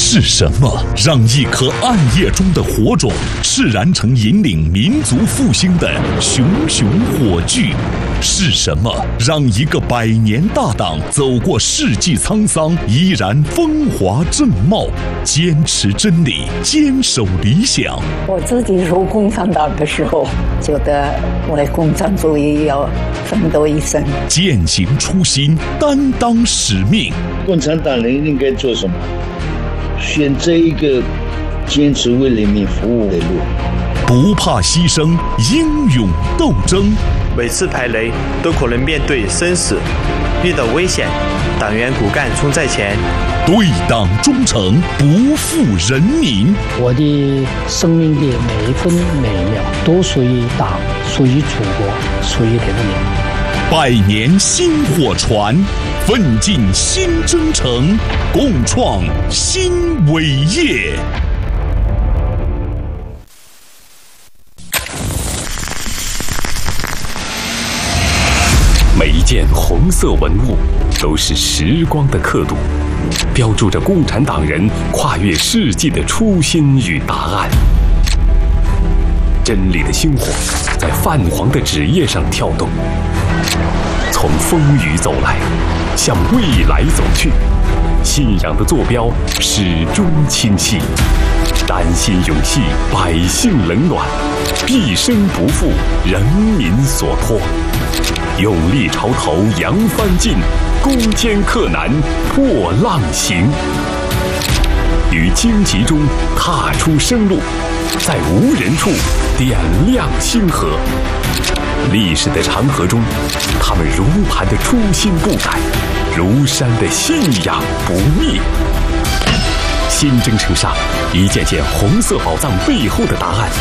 是什么让一颗暗夜中的火种炽燃成引领民族复兴的熊熊火炬？是什么让一个100年大党走过世纪沧桑，依然风华正茂，坚持真理，坚守理想？ 我自己入共产党的时候，觉得为共产主义要奋斗一生， 践行初心，担当使命。 共产党人应该做什么？选择一个坚持为人民服务的路， 不怕牺牲，英勇斗争。 每次排雷都可能面对生死，遇到危险，党员骨干冲在前， 对党忠诚，不负人民。 我的生命的每一分每一秒都属于党，属于祖国，属于人民。 100年新火传，奋进新征程，共创新伟业。 每一件红色文物都是时光的刻度，标注着共产党人跨越世纪的初心与答案。真理的星火在泛黄的纸页上跳动，从风雨走来，向未来走去。信仰的坐标始终清晰，丹心永系百姓冷暖，毕生不负人民所托。用力潮头扬帆进，攻坚克难破浪行。于荆棘中踏出生路，在无人处点亮星河。历史的长河中，他们如磐的初心不改，如山的信仰不灭。新征程上，一件件红色宝藏背后的答案